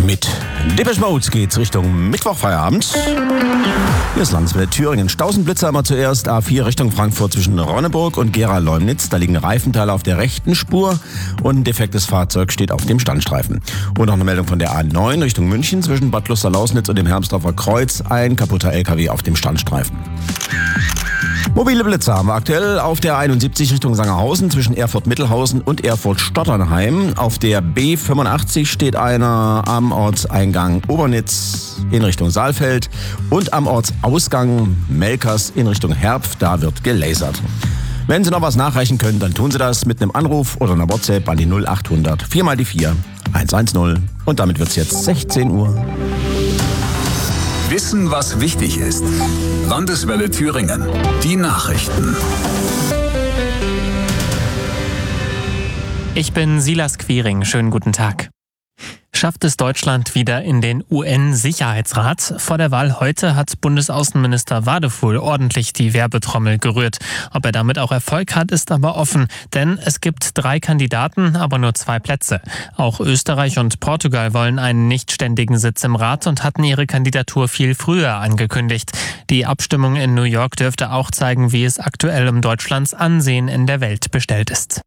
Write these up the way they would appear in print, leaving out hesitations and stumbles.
Mit Depeche Mode geht's Richtung Mittwochfeierabend. Hier ist Landeswelle Thüringen. Stausenblitzer immer zuerst. A4 Richtung Frankfurt zwischen Ronneburg und Gera-Leumnitz. Da liegen Reifenteile auf der rechten Spur und ein defektes Fahrzeug steht auf dem Standstreifen. Und noch eine Meldung von der A9 Richtung München zwischen Bad Luster-Lausnitz und dem Hermsdorfer Kreuz. Ein kaputter LKW auf dem Standstreifen. Mobile Blitzer haben wir aktuell auf der 71 Richtung Sangerhausen zwischen Erfurt-Mittelhausen und Erfurt-Stotternheim. Auf der B85 steht einer am Ortseingang Obernitz in Richtung Saalfeld und am Ortsausgang Melkers in Richtung Herpf. Da wird gelasert. Wenn Sie noch was nachreichen können, dann tun Sie das mit einem Anruf oder einer WhatsApp an die 0800 4 mal die 4 110. Und damit wird es jetzt 16 Uhr. Wissen, was wichtig ist. Landeswelle Thüringen. Die Nachrichten. Ich bin Silas Quiring. Schönen guten Tag. Schafft es Deutschland wieder in den UN-Sicherheitsrat? Vor der Wahl heute hat Bundesaußenminister Wadefuhl ordentlich die Werbetrommel gerührt. Ob er damit auch Erfolg hat, ist aber offen. Denn es gibt 3 Kandidaten, aber nur 2 Plätze. Auch Österreich und Portugal wollen einen nicht ständigen Sitz im Rat und hatten ihre Kandidatur viel früher angekündigt. Die Abstimmung in New York dürfte auch zeigen, wie es aktuell um Deutschlands Ansehen in der Welt bestellt ist.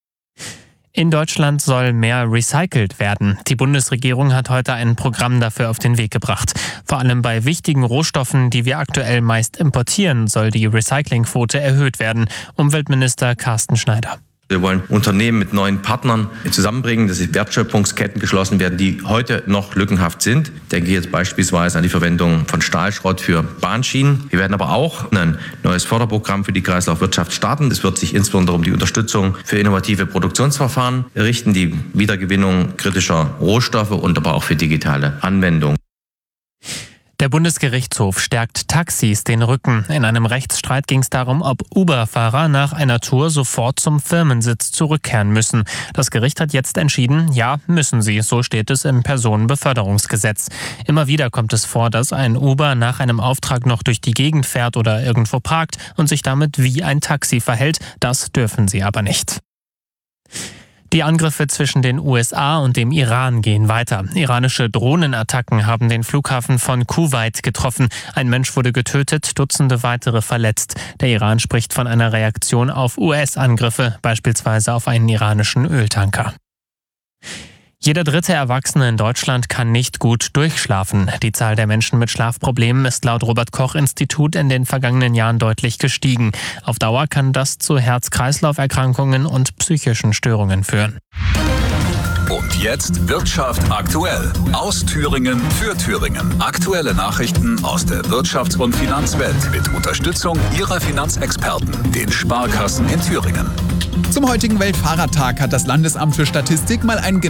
In Deutschland soll mehr recycelt werden. Die Bundesregierung hat heute ein Programm dafür auf den Weg gebracht. Vor allem bei wichtigen Rohstoffen, die wir aktuell meist importieren, soll die Recyclingquote erhöht werden. Umweltminister Carsten Schneider. Wir wollen Unternehmen mit neuen Partnern zusammenbringen, dass Wertschöpfungsketten geschlossen werden, die heute noch lückenhaft sind. Ich denke jetzt beispielsweise an die Verwendung von Stahlschrott für Bahnschienen. Wir werden aber auch ein neues Förderprogramm für die Kreislaufwirtschaft starten. Es wird sich insbesondere um die Unterstützung für innovative Produktionsverfahren richten, die Wiedergewinnung kritischer Rohstoffe und aber auch für digitale Anwendungen. Der Bundesgerichtshof stärkt Taxis den Rücken. In einem Rechtsstreit ging es darum, ob Uber-Fahrer nach einer Tour sofort zum Firmensitz zurückkehren müssen. Das Gericht hat jetzt entschieden, ja, müssen sie. So steht es im Personenbeförderungsgesetz. Immer wieder kommt es vor, dass ein Uber nach einem Auftrag noch durch die Gegend fährt oder irgendwo parkt und sich damit wie ein Taxi verhält. Das dürfen sie aber nicht. Die Angriffe zwischen den USA und dem Iran gehen weiter. Iranische Drohnenattacken haben den Flughafen von Kuwait getroffen. Ein Mensch wurde getötet, Dutzende weitere verletzt. Der Iran spricht von einer Reaktion auf US-Angriffe, beispielsweise auf einen iranischen Öltanker. Jeder 3. Erwachsene in Deutschland kann nicht gut durchschlafen. Die Zahl der Menschen mit Schlafproblemen ist laut Robert-Koch-Institut in den vergangenen Jahren deutlich gestiegen. Auf Dauer kann das zu Herz-Kreislauf-Erkrankungen und psychischen Störungen führen. Und jetzt Wirtschaft aktuell. Aus Thüringen für Thüringen. Aktuelle Nachrichten aus der Wirtschafts- und Finanzwelt mit Unterstützung Ihrer Finanzexperten, den Sparkassen in Thüringen. Zum heutigen Weltfahrradtag hat das Landesamt für Statistik mal ein